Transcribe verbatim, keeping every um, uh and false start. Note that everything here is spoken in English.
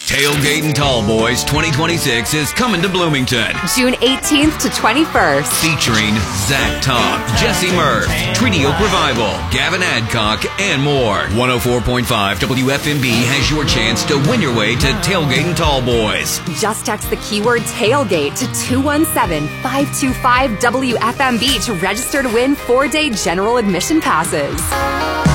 Tailgate and Tall Boys twenty twenty-six is coming to Bloomington. June eighteenth to twenty-first. Featuring Zach Top, Jesse Murph, Treaty Oak Revival, Gavin Adcock, and more. one oh four point five W F M B has your chance to win your way to Tailgate and Tall Boys. Just text the keyword tailgate to two one seven, five two five W F M B to register to win four-day general admission passes.